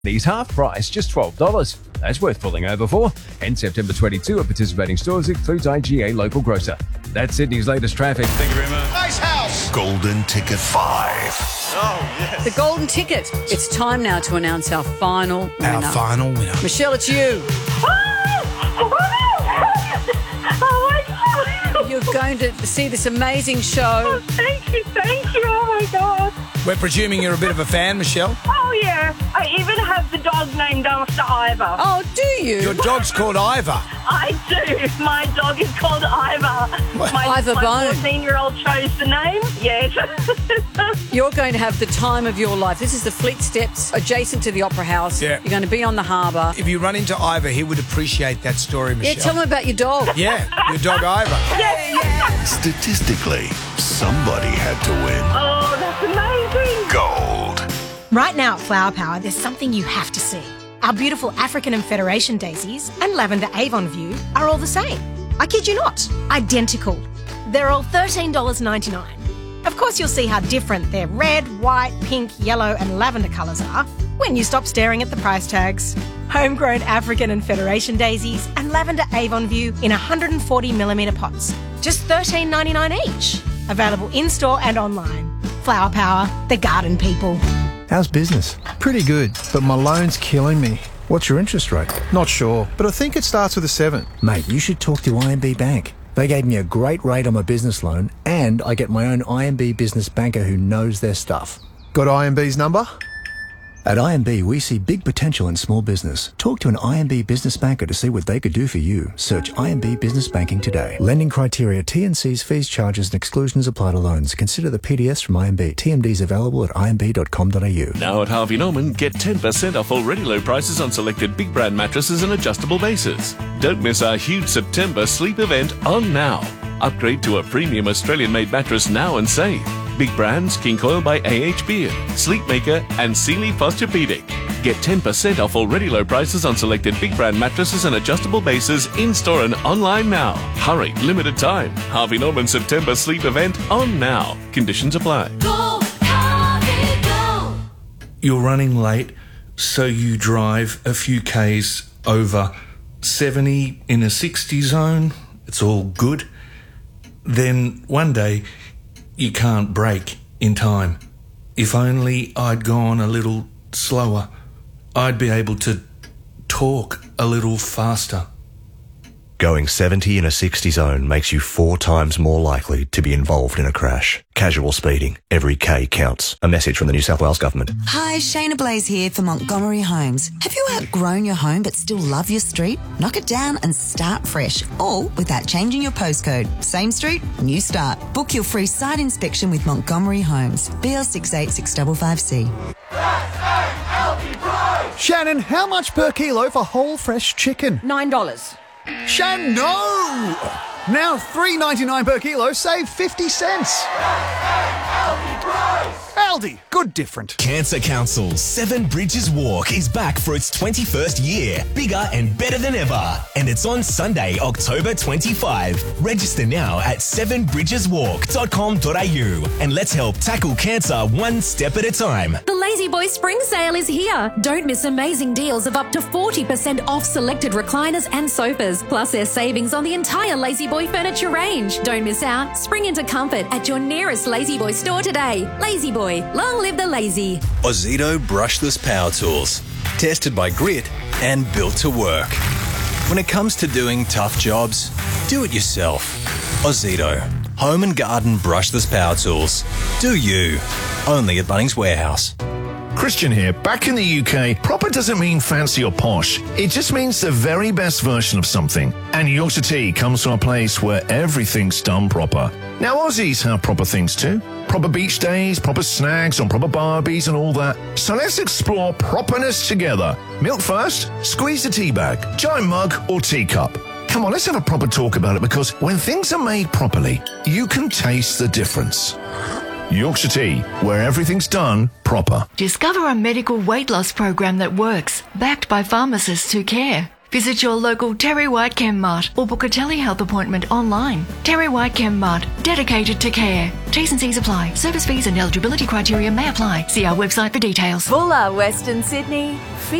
These half price, just $12. That's worth pulling over for. And September 22 at participating stores includes IGA local grocer. That's Sydney's latest traffic. Thank you very much. Nice house. Golden Ticket 5. Oh, yes. The Golden Ticket. It's time now to announce our final winner. Our final winner. Michelle, it's you. Oh my God. You're going to see this amazing show. Thank you. Oh my God. We're presuming you're a bit of a fan, Michelle. Oh yeah. I even have the dog named after Ivor. Oh, do you? Your dog's called Ivor. I do. My dog is called Ivor. Ivor My Bone. 14-year-old chose the name. Yes. You're going to have the time of your life. This is the Fleet Steps adjacent to the Opera House. Yeah. You're going to be on the harbour. If you run into Ivor, he would appreciate that story, Michelle. Yeah, tell me about your dog. Yeah, your dog Ivor. Statistically, somebody had to win. Oh, that's amazing. Gold. Right now at Flower Power, there's something you have to see. Our beautiful African and Federation daisies and lavender Avon View are all the same. I kid you not, identical. They're all $13.99. Of course, you'll see how different their red, white, pink, yellow and lavender colours are when you stop staring at the price tags. Homegrown African and Federation daisies and lavender Avon View in 140mm pots. Just $13.99 each. Available in-store and online. Flower Power, the garden people. How's business? Pretty good, but my loan's killing me. What's your interest rate? Not sure, but I think it starts with a 7. Mate, you should talk to IMB Bank. They gave me a great rate on my business loan, and I get my own IMB business banker who knows their stuff. Got IMB's number? At IMB, we see big potential in small business. Talk to an IMB business banker to see what they could do for you. Search IMB Business Banking today. Lending criteria, T&Cs, fees, charges and exclusions apply to loans. Consider the PDS from IMB. TMDs available at imb.com.au. Now at Harvey Norman, get 10% off already low prices on selected big brand mattresses and adjustable bases. Don't miss our huge September sleep event on now. Upgrade to a premium Australian-made mattress now and save. Big brands, King Coil by AH Beard, Sleepmaker and Sealy Posturepedic. Get 10% off already low prices on selected big brand mattresses and adjustable bases in-store and online now. Hurry, limited time. Harvey Norman September sleep event on now. Conditions apply. Go, Harvey, go. You're running late, so you drive a few Ks over 70 in a 60 zone. It's all good. Then one day, you can't brake in time. If only I'd gone a little slower, I'd be able to talk a little faster. Going 70 in a 60 zone makes you 4 times more likely to be involved in a crash. Casual speeding. Every K counts. A message from the New South Wales Government. Hi, Shayna Blaze here for Montgomery Homes. Have you outgrown your home but still love your street? Knock it down and start fresh, all without changing your postcode. Same street, new start. Book your free site inspection with Montgomery Homes. BL686556C. Shannon, how much per kilo for whole fresh chicken? $9. Shan, no! Now $3.99 per kilo, save 50 cents. Aldi, good different. Cancer Council's Seven Bridges Walk is back for its 21st year, bigger and better than ever. And it's on Sunday, October 25. Register now at sevenbridgeswalk.com.au and let's help tackle cancer one step at a time. The Lazy Boy Spring Sale is here. Don't miss amazing deals of up to 40% off selected recliners and sofas. Plus there's savings on the entire Lazy Boy furniture range. Don't miss out. Spring into comfort at your nearest Lazy Boy store today. Lazy Boy, long live the lazy. Ozito brushless power tools. Tested by Grit and built to work. When it comes to doing tough jobs, do it yourself. Ozito. Home and garden brushless power tools. Do you. Only at Bunnings Warehouse. Christian here. Back in the UK, proper doesn't mean fancy or posh. It just means the very best version of something. And Yorkshire Tea comes from a place where everything's done proper. Now, Aussies have proper things too. Proper beach days, proper snags on proper barbies and all that. So let's explore properness together. Milk first, squeeze the tea bag, giant mug or teacup. Come on, let's have a proper talk about it because when things are made properly, you can taste the difference. Yorkshire Tea, where everything's done proper. Discover a medical weight loss program that works, backed by pharmacists who care. Visit your local Terry White Chem Mart or book a telehealth appointment online. Terry White Chem Mart, dedicated to care. T's and C's apply. Service fees and eligibility criteria may apply. See our website for details. Bulla, Western Sydney.